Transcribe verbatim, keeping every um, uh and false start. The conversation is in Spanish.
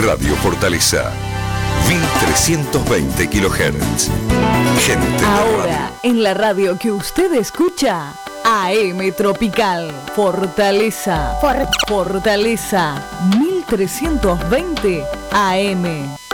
Radio Fortaleza, mil trescientos veinte kilohertz. Gente ahora, en la radio que usted escucha, A M Tropical, Fortaleza, For- Fortaleza, mil trescientos veinte A M.